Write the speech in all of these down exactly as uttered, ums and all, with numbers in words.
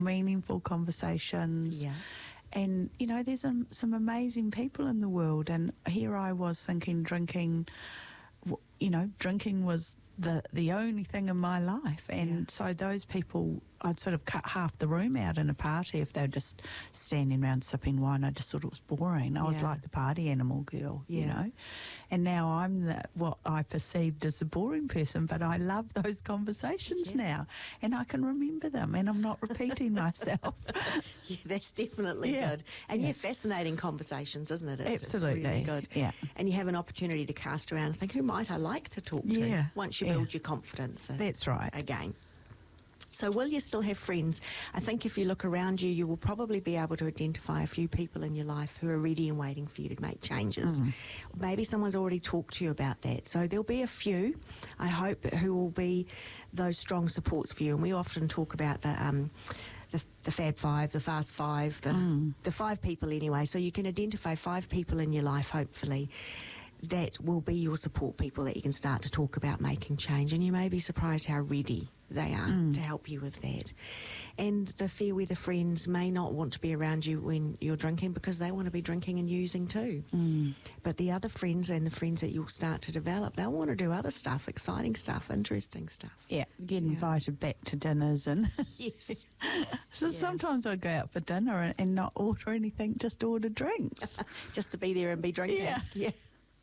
meaningful conversations. Yeah. And, you know, there's um, some amazing people in the world. And here I was thinking drinking, w- you know, drinking was the, the only thing in my life. And Yeah. so those people, I'd sort of cut half the room out in a party if they were just standing around sipping wine. I just thought it was boring. I was Yeah. like the party animal girl, you Yeah. know. And now I'm the, what I perceived as a boring person, but I love those conversations Yeah. now. And I can remember them and I'm not repeating myself. Yeah, that's definitely Yeah. good. And Yeah. yeah, fascinating conversations, isn't it? It's, Absolutely. It's really good. Yeah. And you have an opportunity to cast around and think, who might I like to talk to? Yeah. Once you Yeah. build your confidence. uh, That's right. Again. So will you still have friends? I think if you look around you, you will probably be able to identify a few people in your life who are ready and waiting for you to make changes. Mm. Maybe someone's already talked to you about that. So there'll be a few, I hope, who will be those strong supports for you. And we often talk about the... Um, the, the Fab Five, the Fast Five, the, Mm. the five people anyway. So you can identify five people in your life, hopefully, that will be your support people that you can start to talk about making change. And you may be surprised how ready they are Mm. to help you with that. And the fair weather friends may not want to be around you when you're drinking because they want to be drinking and using too. Mm. But the other friends and the friends that you'll start to develop, they'll want to do other stuff, exciting stuff, interesting stuff. Yeah, get Yeah. invited back to dinners and Yes. so Yeah. sometimes I go out for dinner and, and not order anything, just order drinks. Just to be there and be drinking. Yeah. Yeah.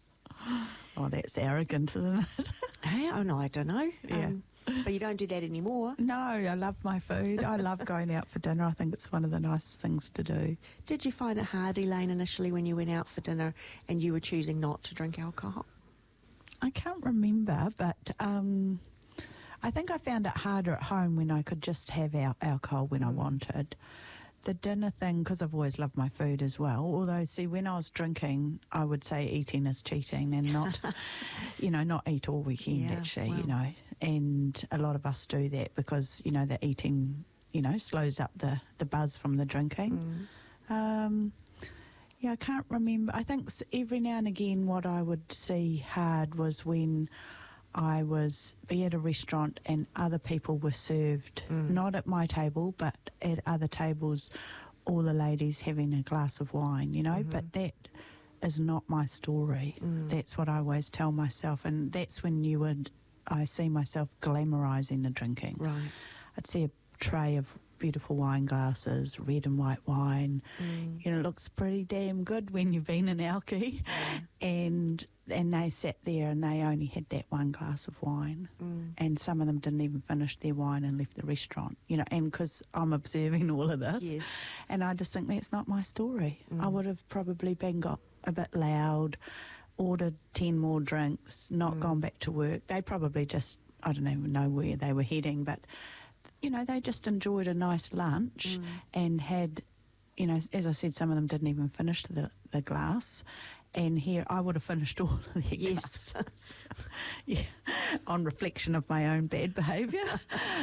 Oh, that's arrogant, isn't it? Hey, oh, no, I don't know. Yeah. Um, but you don't do that anymore. No, I love my food. I love going out for dinner. I think it's one of the nicest things to do. Did you find it hard, Elaine, initially when you went out for dinner and you were choosing not to drink alcohol? I can't remember, but um, I think I found it harder at home when I could just have al- alcohol when I wanted. The dinner thing, because I've always loved my food as well, although, see, when I was drinking, I would say eating is cheating and not, you know, not eat all weekend, Yeah, actually, wow. you know. And a lot of us do that because, you know, the eating, you know, slows up the, the buzz from the drinking. Mm. Um, yeah, I can't remember. I think s- every now and again what I would see hard was when I was be at a restaurant and other people were served, Mm. not at my table, but at other tables, all the ladies having a glass of wine, you know, Mhm. but that is not my story. Mm. That's what I always tell myself, and that's when you would, I see myself glamorising the drinking. Right. I'd see a tray of beautiful wine glasses, red and white wine. Mm. You know, it looks pretty damn good when you've been in alky. Yeah. And and they sat there and they only had that one glass of wine. Mm. And some of them didn't even finish their wine and left the restaurant. You know, and because I'm observing all of this. Yes. And I just think that's not my story. Mm. I would have probably been got a bit loud, ordered ten more drinks, not Mm. gone back to work. They probably just, I don't even know where they were heading, but, you know, they just enjoyed a nice lunch Mm. and had, you know, as I said, some of them didn't even finish the, the glass. And here I would have finished all of their Yes. glasses. Yeah, on reflection of my own bad behaviour.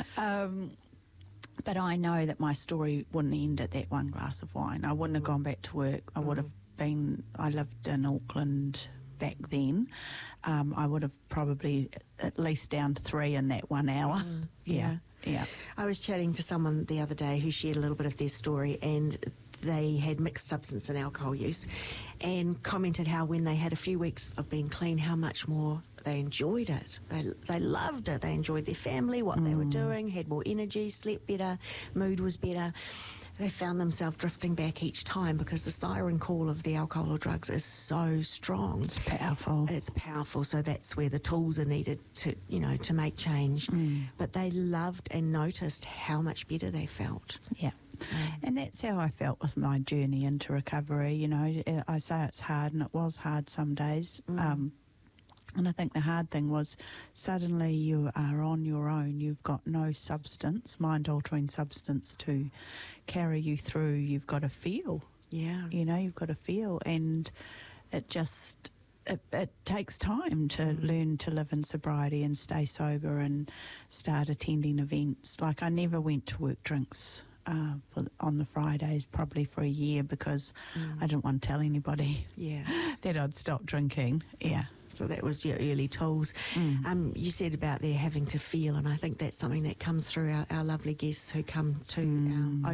um, but I know that my story wouldn't end at that one glass of wine. I wouldn't have gone back to work. I would Mm. have been, I lived in Auckland back then. Um, I would have probably at least down to three in that one hour. Mm. Yeah, yeah. I was chatting to someone the other day who shared a little bit of their story, and they had mixed substance and alcohol use, and commented how when they had a few weeks of being clean, how much more they enjoyed it. They they loved it. They enjoyed their family, what they were doing, had more energy, slept better, mood was better. They found themselves drifting back each time because the siren call of the alcohol or drugs is so strong. It's powerful. It's powerful, so that's where the tools are needed to, you know, to make change. Mm. But they loved and noticed how much better they felt. Yeah. And that's how I felt with my journey into recovery. You know, I say it's hard, and it was hard some days. Mm. Um, and I think the hard thing was suddenly you are on your own. You've got no substance, mind-altering substance to carry you through. You've got to feel. Yeah. You know, you've got to feel. And it just... It, it takes time to Mm. learn to live in sobriety and stay sober and start attending events. Like, I never went to work drinks uh, for, on the Fridays, probably for a year, because Mm. I didn't want to tell anybody Yeah. that I'd stopped drinking. Yeah. So that was your early tools. Mm. Um, you said about there having to feel, and I think that's something that comes through our, our lovely guests who come to Mm. our